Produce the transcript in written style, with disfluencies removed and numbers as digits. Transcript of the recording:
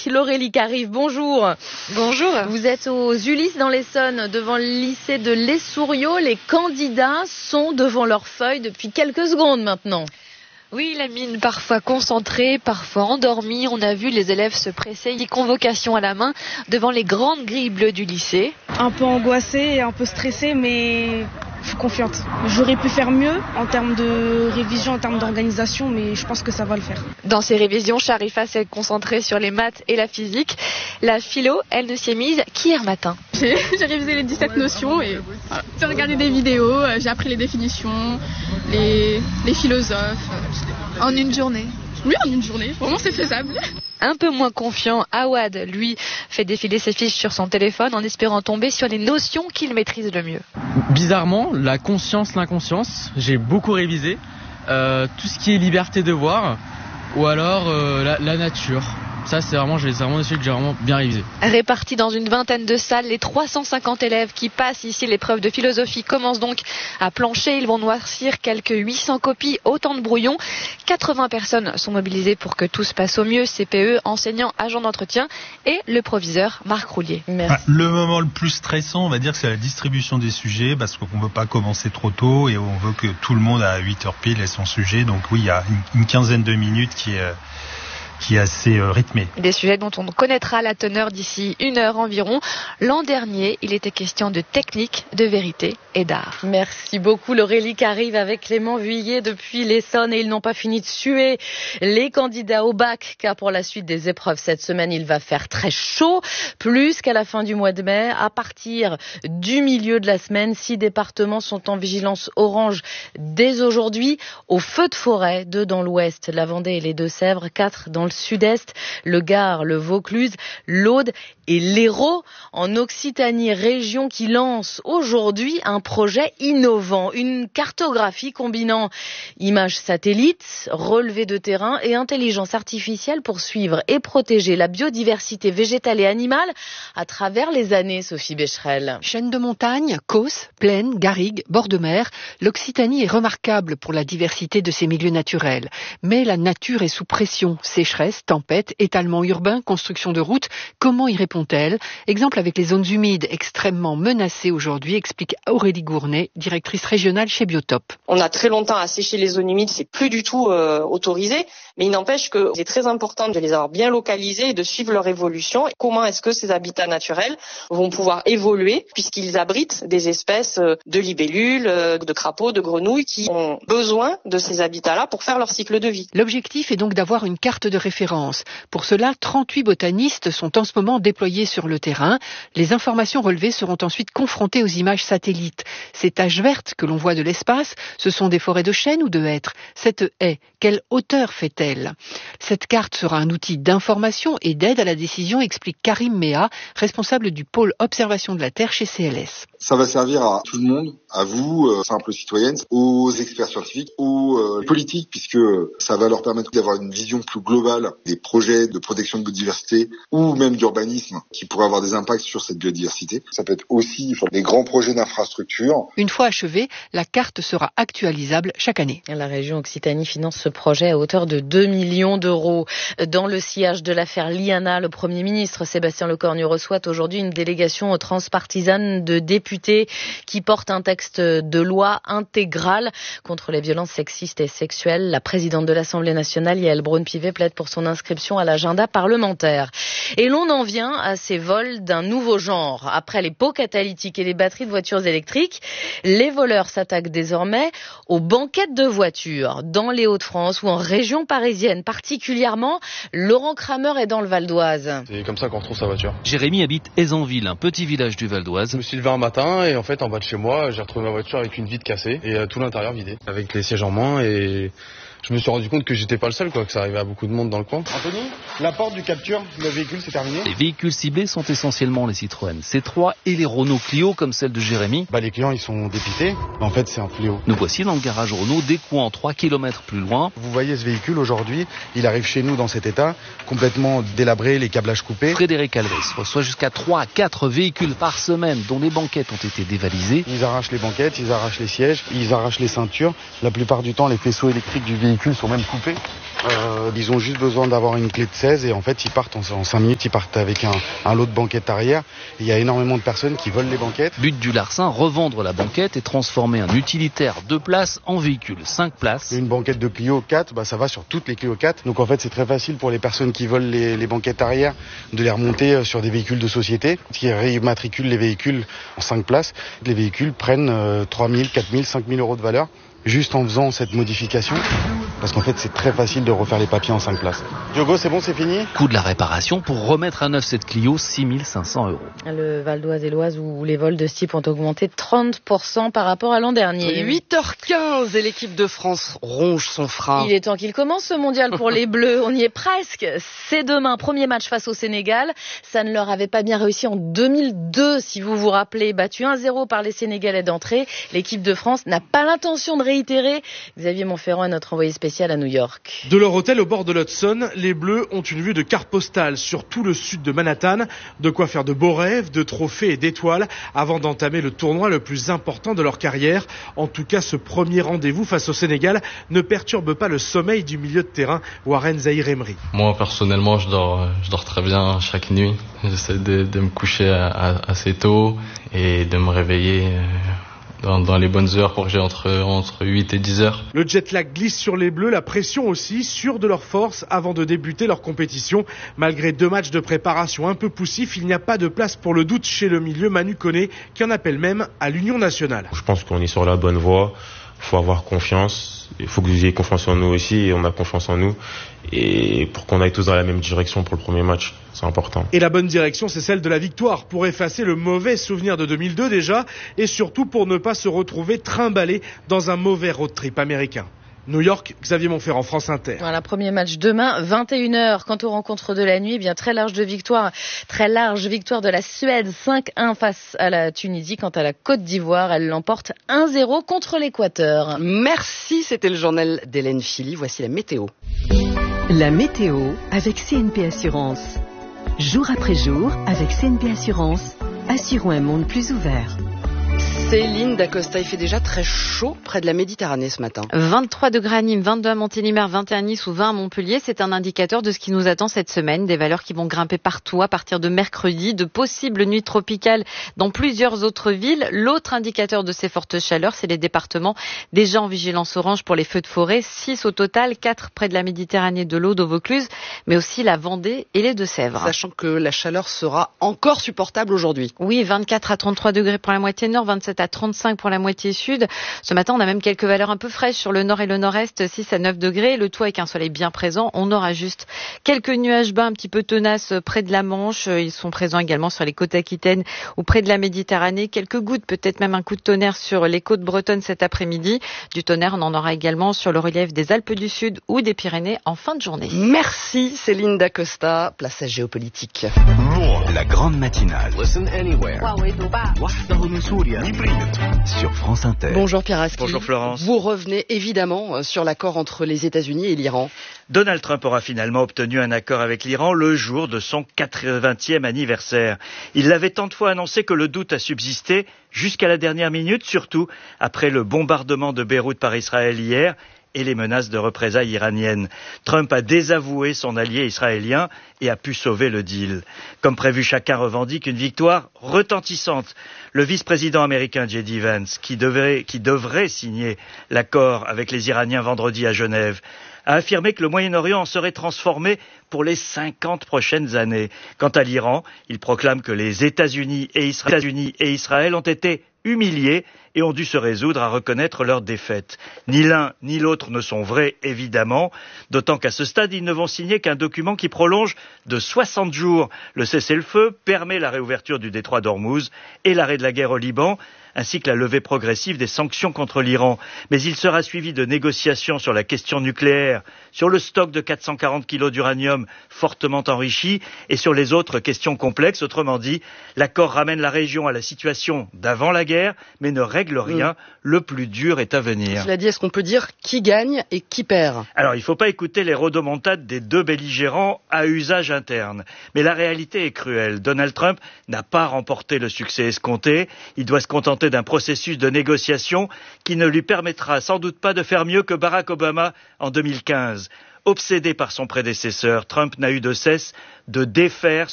L'Aurélie Carrive, bonjour. Bonjour. Vous êtes aux Ulysses dans l'Essonne, devant le lycée de l'Essouriau. Les candidats sont devant leurs feuilles depuis quelques secondes maintenant. Oui, la mine parfois concentrée, parfois endormie. On a vu les élèves se presser, convocation à la main, devant les grandes grilles bleues du lycée. Un peu angoissée, un peu stressée, mais je suis confiante. J'aurais pu faire mieux en termes de révision, en termes d'organisation, mais je pense que ça va le faire. Dans ces révisions, Sharifa s'est concentrée sur les maths et la physique. La philo, elle ne s'y est mise qu'hier matin. J'ai révisé les 17 notions et voilà. J'ai regardé des vidéos, j'ai appris les définitions, les philosophes. En une journée? Oui, en une journée. Vraiment, c'est faisable. Un peu moins confiant, Awad, lui, fait défiler ses fiches sur son téléphone en espérant tomber sur les notions qu'il maîtrise le mieux. Bizarrement, la conscience, l'inconscience, j'ai beaucoup révisé. Tout ce qui est liberté de voir, ou alors la nature. Ça, c'est vraiment des sujets que j'ai vraiment bien révisé. Répartis dans une vingtaine de salles, les 350 élèves qui passent ici l'épreuve de philosophie commencent donc à plancher. Ils vont noircir quelques 800 copies, autant de brouillons. 80 personnes sont mobilisées pour que tout se passe au mieux. CPE, enseignants, agents d'entretien et le proviseur Marc Roulier. Merci. Le moment le plus stressant, on va dire, c'est la distribution des sujets parce qu'on ne veut pas commencer trop tôt et on veut que tout le monde à 8h pile ait son sujet. Donc oui, il y a une quinzaine de minutes qui est assez rythmé. Des sujets dont on connaîtra la teneur d'ici 1 heure environ. L'an dernier, il était question de technique, de vérité et d'art. Merci beaucoup L'Aurélie Carrive avec Clément Vuillet depuis l'Essonne et ils n'ont pas fini de suer les candidats au bac car pour la suite des épreuves cette semaine il va faire très chaud, plus qu'à la fin du mois de mai. À partir du milieu de la semaine, 6 départements sont en vigilance orange dès aujourd'hui. Au feu de forêt, 2 dans l'ouest, la Vendée et les Deux-Sèvres, 4 dans le sud-est, le Gard, le Vaucluse, l'Aude et l'Hérault. En Occitanie, région qui lance aujourd'hui un projet innovant, une cartographie combinant images satellites, relevés de terrain et intelligence artificielle pour suivre et protéger la biodiversité végétale et animale à travers les années, Sophie Becherel. Chaîne de montagne, causses, plaines, garrigues, bords de mer, l'Occitanie est remarquable pour la diversité de ses milieux naturels. Mais la nature est sous pression, sécheresse, tempêtes, étalement urbain, construction de routes. Comment y répond-elle? Exemple avec les zones humides extrêmement menacées aujourd'hui, explique Aurélie Gournay, directrice régionale chez Biotop. On a très longtemps asséché les zones humides, c'est plus du tout autorisé, mais il n'empêche que c'est très important de les avoir bien localisées et de suivre leur évolution. Comment est-ce que ces habitats naturels vont pouvoir évoluer puisqu'ils abritent des espèces de libellules, de crapauds, de grenouilles qui ont besoin de ces habitats-là pour faire leur cycle de vie. L'objectif est donc d'avoir une carte de référence. Pour cela, 38 botanistes sont en ce moment déployés sur le terrain. Les informations relevées seront ensuite confrontées aux images satellites. Ces taches vertes que l'on voit de l'espace, ce sont des forêts de chênes ou de hêtres. Cette haie, quelle hauteur fait-elle? Cette carte sera un outil d'information et d'aide à la décision, explique Karim Mea, responsable du pôle observation de la Terre chez CLS. Ça va servir à tout le monde, à vous, simples citoyennes, aux experts scientifiques, aux politiques, puisque ça va leur permettre d'avoir une vision plus globale des projets de protection de biodiversité ou même d'urbanisme qui pourraient avoir des impacts sur cette biodiversité. Ça peut être aussi sur des grands projets d'infrastructure. Une fois achevée, la carte sera actualisable chaque année. La région Occitanie finance ce projet à hauteur de 2 millions d'euros. Dans le sillage de l'affaire Liana, le Premier ministre Sébastien Lecornu reçoit aujourd'hui une délégation transpartisane de députés qui porte un texte de loi intégral contre les violences sexistes et sexuelles. La présidente de l'Assemblée nationale, Yaël Braun-Pivet, plaide pour son inscription à l'agenda parlementaire. Et l'on en vient à ces vols d'un nouveau genre. Après les pots catalytiques et les batteries de voitures électriques, les voleurs s'attaquent désormais aux banquettes de voitures. Dans les Hauts-de-France ou en région parisienne particulièrement, Laurent Kramer est dans le Val d'Oise. C'est comme ça qu'on retrouve sa voiture. Jérémy habite Aisanville, un petit village du Val d'Oise. Je me suis levé un matin et en fait en bas de chez moi, j'ai retrouvé ma voiture avec une vitre cassée et tout l'intérieur vidé, avec les sièges en main et je me suis rendu compte que j'étais pas le seul, que ça arrivait à beaucoup de monde dans le coin. Anthony, la porte du capture, le véhicule, c'est terminé. Les véhicules ciblés sont essentiellement les Citroën C3 et les Renault Clio, comme celle de Jérémy. Les clients, ils sont dépités. En fait, c'est un fléau. Nous voici dans le garage Renault, découant 3 km plus loin. Vous voyez ce véhicule aujourd'hui, il arrive chez nous dans cet état, complètement délabré, les câblages coupés. Frédéric Alves reçoit jusqu'à 3 à 4 véhicules par semaine dont les banquettes ont été dévalisées. Ils arrachent les banquettes, ils arrachent les sièges, ils arrachent les ceintures. La plupart du temps, les faisceaux électriques du véhicule véhicules sont même coupés. Ils ont juste besoin d'avoir une clé de 16 et en fait ils partent en 5 minutes, ils partent avec un lot de banquettes arrière. Il y a énormément de personnes qui volent les banquettes. But du larcin, revendre la banquette et transformer un utilitaire 2 places en véhicule 5 places. Une banquette de Clio 4, ça va sur toutes les Clio 4. Donc en fait c'est très facile pour les personnes qui volent les banquettes arrière de les remonter sur des véhicules de société qui réimmatriculent les véhicules en 5 places. Les véhicules prennent 3 000, 4 000, 5 000 euros de valeur. Juste en faisant cette modification, parce qu'en fait c'est très facile de refaire les papiers en 5 places. Diogo, c'est bon, c'est fini ? Coût de la réparation pour remettre à neuf cette Clio, 6 500 €. Le Val d'Oise et l'Oise où les vols de ce type ont augmenté de 30% par rapport à l'an dernier. 8h15 et l'équipe de France ronge son frein. Il est temps qu'il commence ce mondial pour les Bleus. On y est presque. C'est demain, premier match face au Sénégal. Ça ne leur avait pas bien réussi en 2002, si vous vous rappelez. Battu 1-0 par les Sénégalais d'entrée. L'équipe de France n'a pas l'intention de réitérer. Xavier Montferrand est notre envoyé spécial à New York. De leur hôtel au bord de l'Hudson, les Bleus ont une vue de carte postale sur tout le sud de Manhattan. De quoi faire de beaux rêves, de trophées et d'étoiles avant d'entamer le tournoi le plus important de leur carrière. En tout cas, ce premier rendez-vous face au Sénégal ne perturbe pas le sommeil du milieu de terrain Warren Zaïre-Emery. Moi, personnellement, je dors très bien chaque nuit. J'essaie de me coucher assez tôt et de me réveiller dans les bonnes heures pour que j'ai entre 8 et 10 heures. Le jet lag glisse sur les Bleus, la pression aussi, sûrs de leur force avant de débuter leur compétition. Malgré 2 matchs de préparation un peu poussifs, il n'y a pas de place pour le doute chez le milieu Manu Koné, qui en appelle même à l'Union nationale. Je pense qu'on est sur la bonne voie, il faut avoir confiance, il faut que vous ayez confiance en nous aussi, et on a confiance en nous, et pour qu'on aille tous dans la même direction pour le premier match. C'est important. Et la bonne direction, c'est celle de la victoire, pour effacer le mauvais souvenir de 2002 déjà, et surtout pour ne pas se retrouver trimballé dans un mauvais road trip américain. New York, Xavier Montferrand, France Inter. Voilà, premier match demain, 21h. Quant aux rencontres de la nuit, bien très large victoire de la Suède, 5-1 face à la Tunisie. Quant à la Côte d'Ivoire, elle l'emporte 1-0 contre l'Équateur. Merci, c'était le journal d'Hélène Philly. Voici la météo. La météo avec CNP Assurance. Jour après jour, avec CNP Assurance, assurons un monde plus ouvert. Céline Dacosta, il fait déjà très chaud près de la Méditerranée ce matin. 23 degrés à Nîmes, 22 à Montélimar, 21 à Nice ou 20 à Montpellier. C'est un indicateur de ce qui nous attend cette semaine. Des valeurs qui vont grimper partout à partir de mercredi. De possibles nuits tropicales dans plusieurs autres villes. L'autre indicateur de ces fortes chaleurs, c'est les départements déjà en vigilance orange pour les feux de forêt. 6 au total, 4 près de la Méditerranée, de l'Aude au Vaucluse, mais aussi la Vendée et les Deux-Sèvres. Sachant que la chaleur sera encore supportable aujourd'hui. Oui, 24 à 33 degrés pour la moitié nord, 27 à 35 pour la moitié sud. Ce matin, on a même quelques valeurs un peu fraîches sur le nord et le nord-est, 6 à 9 degrés. Le tout avec un soleil bien présent. On aura juste quelques nuages bas un petit peu tenaces près de la Manche. Ils sont présents également sur les côtes aquitaines ou près de la Méditerranée. Quelques gouttes, peut-être même un coup de tonnerre sur les côtes bretonnes cet après-midi. Du tonnerre, on en aura également sur le relief des Alpes du Sud ou des Pyrénées en fin de journée. Merci Céline Dacosta. Place à géopolitique. La grande matinale. Listen anywhere. Sur France Inter. Bonjour Pierre Aski. Bonjour Florence. Vous revenez évidemment sur l'accord entre les États-Unis et l'Iran. Donald Trump aura finalement obtenu un accord avec l'Iran le jour de son 80e anniversaire. Il l'avait tant de fois annoncé que le doute a subsisté jusqu'à la dernière minute, surtout après le bombardement de Beyrouth par Israël hier et les menaces de représailles iraniennes. Trump a désavoué son allié israélien et a pu sauver le deal. Comme prévu, chacun revendique une victoire retentissante. Le vice-président américain J.D. Vance, qui devrait signer l'accord avec les Iraniens vendredi à Genève, a affirmé que le Moyen-Orient en serait transformé pour les 50 prochaines années. Quant à l'Iran, il proclame que les États-Unis et Israël ont été humiliés et ont dû se résoudre à reconnaître leur défaite. Ni l'un ni l'autre ne sont vrais, évidemment, d'autant qu'à ce stade, ils ne vont signer qu'un document qui prolonge de 60 jours le cessez-le-feu, permet la réouverture du détroit d'Ormuz et l'arrêt de la guerre au Liban, ainsi que la levée progressive des sanctions contre l'Iran. Mais il sera suivi de négociations sur la question nucléaire, sur le stock de 440 kilos d'uranium fortement enrichi et sur les autres questions complexes. Autrement dit, l'accord ramène la région à la situation d'avant la guerre, mais ne règle rien. Le plus dur est à venir. Cela dit, est-ce qu'on peut dire qui gagne et qui perd ? Alors, il ne faut pas écouter les rodomontades des deux belligérants à usage interne. Mais la réalité est cruelle. Donald Trump n'a pas remporté le succès escompté. Il doit se contenter confronté d'un processus de négociation qui ne lui permettra sans doute pas de faire mieux que Barack Obama en 2015. Obsédé par son prédécesseur, Trump n'a eu de cesse de défaire